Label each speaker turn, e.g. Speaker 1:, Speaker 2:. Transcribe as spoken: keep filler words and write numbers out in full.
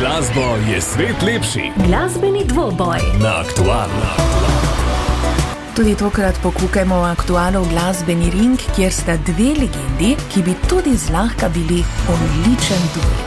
Speaker 1: glasbo je svet lepši.
Speaker 2: Glasbeni dvoboj
Speaker 1: Na Aktualu.
Speaker 3: Tudi tokrat pokukajmo v Aktualu glasbeni ring, kjer sta dve legendi, ki bi tudi zlahka bili odličen duet.